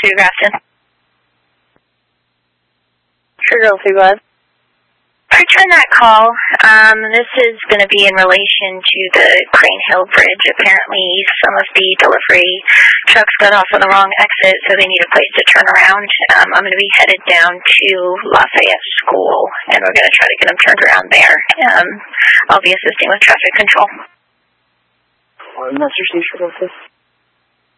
City Grafton. Sure, 035. Return that call. This is going to be in relation to the Crane Hill Bridge. Apparently, some of the delivery trucks got off on the wrong exit, so they need a place to turn around. I'm going to be headed down to Lafayette School, and we're going to try to get them turned around there. I'll be assisting with traffic control. Master Station,